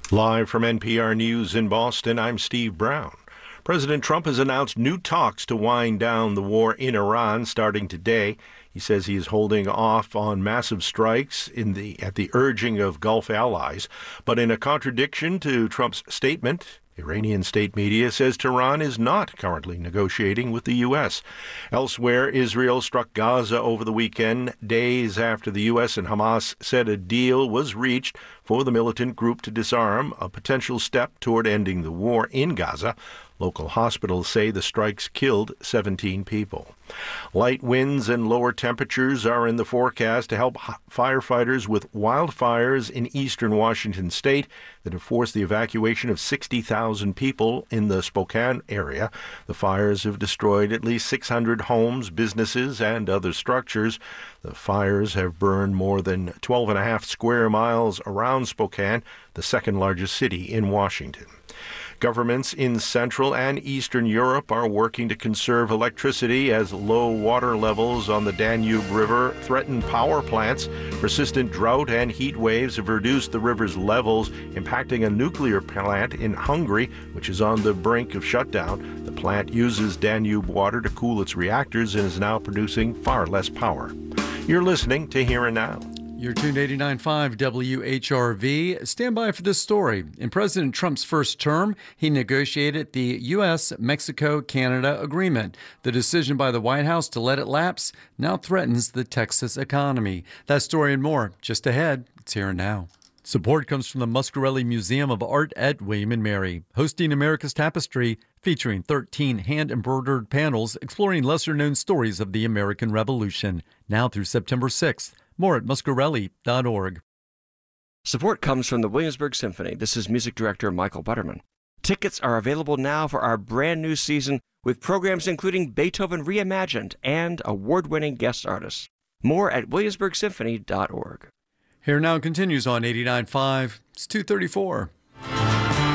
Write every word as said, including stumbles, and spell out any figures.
Live from N P R News in Boston, I'm Steve Brown. President Trump has announced new talks to wind down the war in Iran starting today. He says he is holding off on massive strikes in the at the urging of Gulf allies. But in a contradiction to Trump's statement, Iranian state media says Tehran is not currently negotiating with the U S. Elsewhere, Israel struck Gaza over the weekend, days after the U S and Hamas said a deal was reached for the militant group to disarm, a potential step toward ending the war in Gaza. Local hospitals say the strikes killed seventeen people. Light winds and lower temperatures are in the forecast to help firefighters with wildfires in eastern Washington state that have forced the evacuation of sixty thousand people in the Spokane area. The fires have destroyed at least six hundred homes, businesses, and other structures. The fires have burned more than twelve and a half square miles around Spokane, the second largest city in Washington. Governments in Central and Eastern Europe are working to conserve electricity as low water levels on the Danube River threaten power plants. Persistent drought and heat waves have reduced the river's levels, impacting a nuclear plant in Hungary, which is on the brink of shutdown. The plant uses Danube water to cool its reactors and is now producing far less power. You're listening to Here and Now. You're tuned eighty-nine point five W H R V. Stand by for this story. In President Trump's first term, he negotiated the U S Mexico Canada agreement. The decision by the White House to let it lapse now threatens the Texas economy. That story and more just ahead. It's Here and Now. Support comes from the Muscarelli Museum of Art at William and Mary, hosting America's Tapestry, featuring thirteen hand-embroidered panels exploring lesser-known stories of the American Revolution, now through September sixth. More at muscarelli dot org. Support comes from the Williamsburg Symphony. This is music director Michael Butterman. Tickets are available now for our brand new season with programs including Beethoven Reimagined and award-winning guest artists. More at williamsburg symphony dot org. Here Now continues on eighty-nine point five. It's two thirty-four.